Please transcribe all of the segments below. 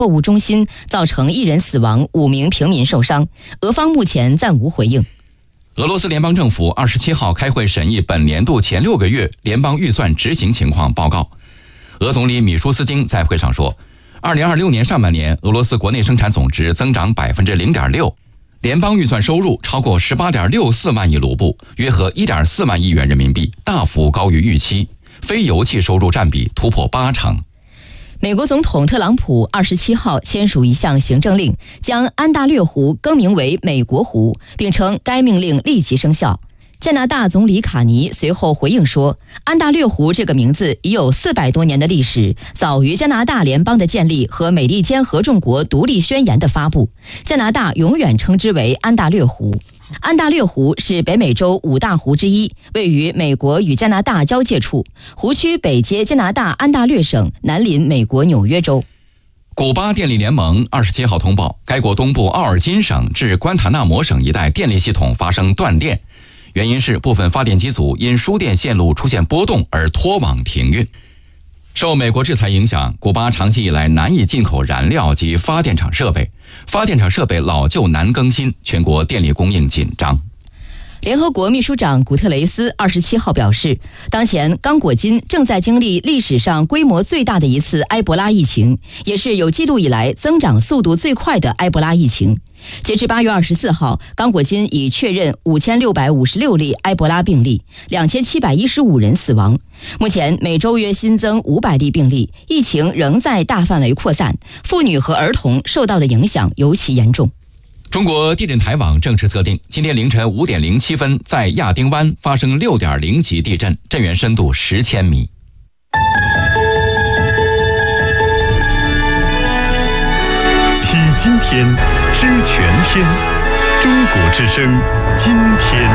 货物中心，造成1人死亡，5名平民受伤。俄方目前暂无回应。 俄罗斯联邦政府27号开会审议本年度前6个月联邦预算执行情况报告。俄总理米舒斯京在会上说，2026年上半年俄罗斯国内生产总值增长 0.6%， 联邦预算收入超过 18.64 万亿卢布，约合 1.4 万亿元人民币，大幅高于预期，非油气收入占比突破80%。 美国总统特朗普27号签署一项行政令，将安大略湖更名为美国湖，并称该命令立即生效。加拿大总理卡尼随后回应说，安大略湖这个名字已有400多年的历史，早于加拿大联邦的建立和美利坚合众国独立宣言的发布。加拿大永远称之为安大略湖。安大略湖是北美洲5大湖之一，位于美国与加拿大交界处，湖区北接加拿大安大略省，南临美国纽约州。 古巴电力联盟27号通报，该国东部奥尔金省至关塔纳摩省一带电力系统发生断电，原因是部分发电机组因输电线路出现波动而脱网停运。受美国制裁影响，古巴长期以来难以进口燃料及发电厂设备，发电厂设备老旧难更新，全国电力供应紧张。 联合国秘书长古特雷斯27号表示，当前刚果金正在经历历史上规模最大的一次埃博拉疫情，也是有记录以来增长速度最快的埃博拉疫情。截至8月24号，刚果金已确认5656例埃博拉病例，2715人死亡。目前每周约新增500例病例，疫情仍在大范围扩散，妇女和儿童受到的影响尤其严重。 中国地震台网正式测定，今天凌晨5点07分，在亚丁湾发生6.0级地震，震源深度10千米。 听今天，知全天，中国之声，今天。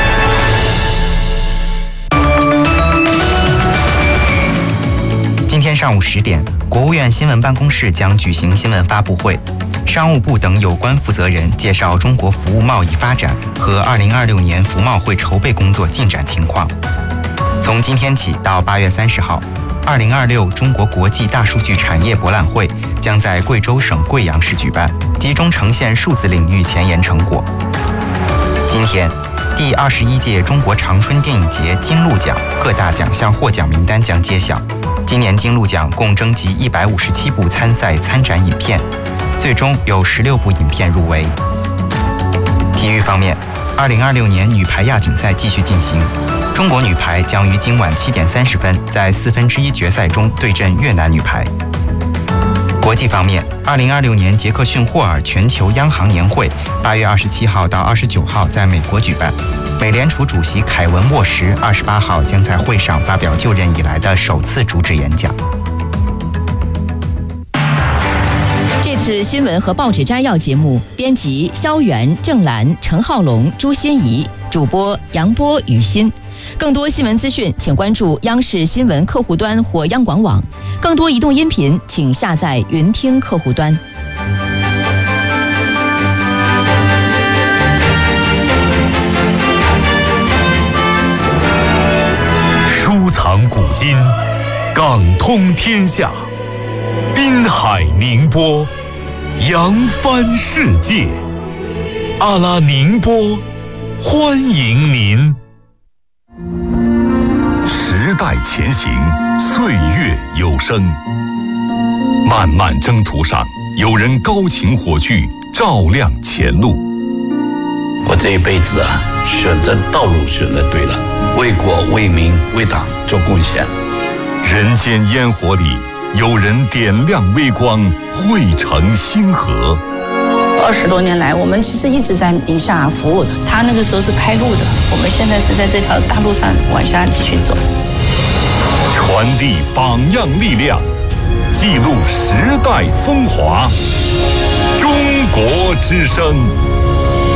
今天上午10点，国务院新闻办公室将举行新闻发布会。商务部等有关负责人介绍中国服务贸易发展和2026年服贸会筹备工作进展情况。从今天起到8月30号，2026中国国际大数据产业博览会将在贵州省贵阳市举办，集中呈现数字领域前沿成果。今天，第21届中国长春电影节金鹿奖各大奖项获奖名单将揭晓。今年金鹿奖共征集157部参赛参展影片，最终有16部影片入围。体育方面，2026年女排亚锦赛继续进行，中国女排将于今晚7点30分在1/4决赛中对阵越南女排。国际方面，2026年杰克逊霍尔全球央行年会8月27号到29号在美国举办。美联储主席凯文·沃什28号将在会上发表就任以来的首次主旨演讲。 这次新闻和报纸摘要节目，编辑肖元、郑兰、陈浩龙、朱欣怡，主播杨波、雨欣。更多新闻资讯，请关注央视新闻客户端或央广网。更多移动音频，请下载云听客户端。 收藏古今，港通天下，滨海宁波，扬帆世界。阿拉宁波，欢迎您。时代前行，岁月有声。漫漫征途上，有人高擎火炬，照亮前路。 我这一辈子啊，选择道路选择对了，为国为民为党做贡献。 人间烟火里，有人点亮微光，汇成星河。 20多年来，我们其实一直在宁夏服务的。他那个时候是开路的，我们现在是在这条大路上往下继续走。 传递榜样力量，记录时代风华。中国之声。